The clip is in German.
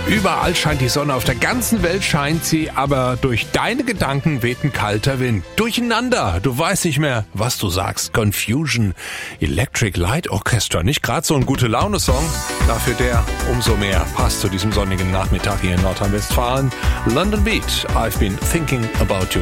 Überall scheint die Sonne, auf der ganzen Welt scheint sie, aber durch deine Gedanken weht ein kalter Wind. Durcheinander, du weißt nicht mehr, was du sagst. Confusion, Electric Light Orchestra, nicht gerade so ein Gute-Laune-Song. Dafür der umso mehr passt zu diesem sonnigen Nachmittag hier in Nordrhein-Westfalen. London Beat, I've been thinking about you.